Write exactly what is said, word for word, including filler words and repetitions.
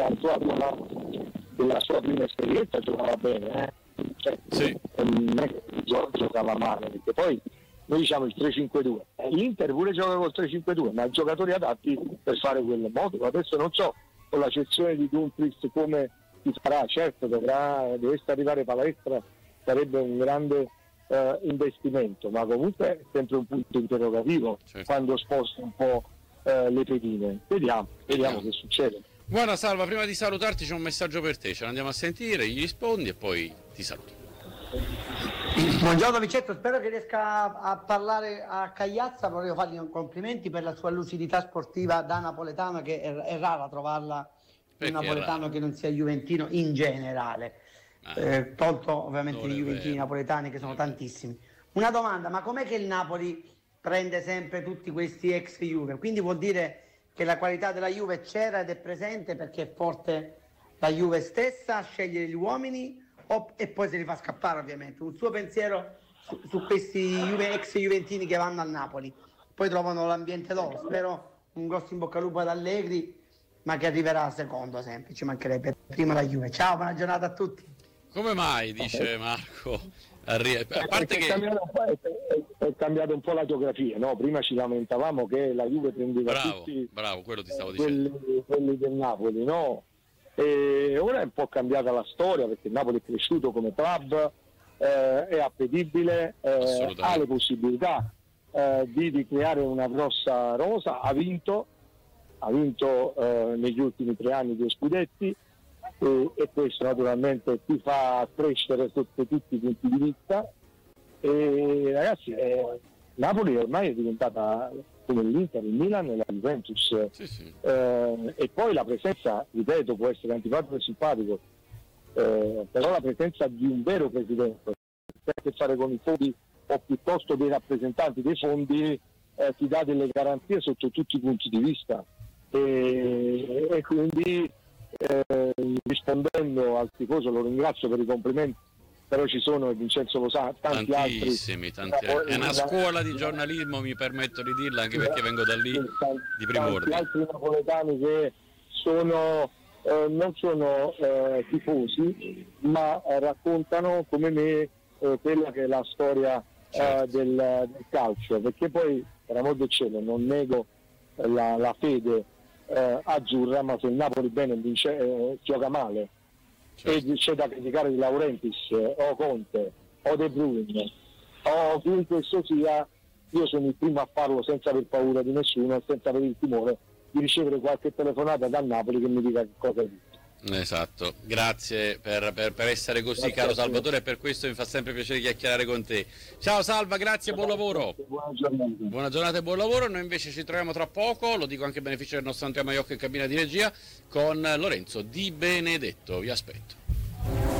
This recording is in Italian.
della sua prima, della sua prima esperienza giocava bene, eh? Cioè, sì. non è che giocava male, perché poi noi diciamo il tre cinque due, l'Inter pure gioca col tre cinque due, ma ha giocatori adatti per fare quel modo. Adesso non so con la cessione di Dumfries come si farà, certo dovrà, dovesse arrivare palestra, sarebbe un grande eh, investimento, ma comunque è sempre un punto interrogativo, certo, quando sposta un po' eh, le pedine. Vediamo, vediamo che succede. Guarda Salva, prima di salutarti c'è un messaggio per te, ce l'andiamo a sentire, gli rispondi e poi ti saluto. Buongiorno Vicetto, spero che riesca a parlare a Cagliazza. Volevo fargli un complimenti per la sua lucidità sportiva da napoletano, che è, è rara trovarla un napoletano che non sia juventino in generale, ah, eh, tolto ovviamente i juventini napoletani che sono tantissimi. Una domanda, ma com'è che il Napoli prende sempre tutti questi ex Juve? Quindi vuol dire che la qualità della Juve c'era ed è presente perché è forte la Juve stessa a scegliere gli uomini, o, e poi se li fa scappare ovviamente. Un suo pensiero su, su questi Juve, ex juventini che vanno al Napoli, poi trovano l'ambiente loro. Spero un grosso in bocca al lupo ad Allegri, ma che arriverà secondo sempre, ci mancherebbe, prima la Juve. Ciao, buona giornata a tutti. Come mai, dice Marco, arri- a parte è, che cambiato un po', è, è, è cambiato un po' la geografia, no? Prima ci lamentavamo che la Juve prendeva bravo, tutti bravo, quello ti stavo quelli, dicendo. quelli del Napoli, no? E ora è un po' cambiata la storia, perché il Napoli è cresciuto come club, eh, è appetibile, eh, ha le possibilità eh, di, di creare una grossa rosa, ha vinto ha vinto eh, negli ultimi tre anni due scudetti, e, e questo naturalmente ti fa crescere sotto tutti i punti di vista. E ragazzi, eh, Napoli ormai è diventata come l'Inter, il Milan e la Juventus, sì, sì. Eh, e poi la presenza, ripeto, può essere antipatico e simpatico, eh, però la presenza di un vero presidente che ha a che fare con i fondi o piuttosto dei rappresentanti dei fondi, eh, ti dà delle garanzie sotto tutti i punti di vista. E, e quindi eh, rispondendo al tifoso, lo ringrazio per i complimenti, però ci sono, e Vincenzo lo sa, tanti tantissimi, altri tanti altri. È una scuola di giornalismo, mi permetto di dirla, anche perché vengo da lì, tanti, di Primordial. Tanti altri napoletani che sono eh, non sono eh, tifosi, ma eh, raccontano come me eh, quella che è la storia certo. eh, del, del calcio, perché poi, per amor del cielo, non nego eh, la, la fede eh, azzurra, ma se il Napoli bene vince, eh, gioca male, certo, e c'è da criticare di Laurentiis eh, o Conte o De Bruyne o chiunque esso sia, io sono il primo a farlo senza aver paura di nessuno e senza avere il timore di ricevere qualche telefonata da Napoli che mi dica che cosa è. Esatto, grazie per, per, per essere così, grazie, caro Salvatore, e per questo mi fa sempre piacere chiacchierare con te. Ciao Salva, grazie, buon lavoro. Buona giornata. Buona giornata e buon lavoro. Noi invece ci troviamo tra poco, lo dico anche a beneficio del nostro Andrea Maiocco in cabina di regia, con Lorenzo Di Benedetto. Vi aspetto.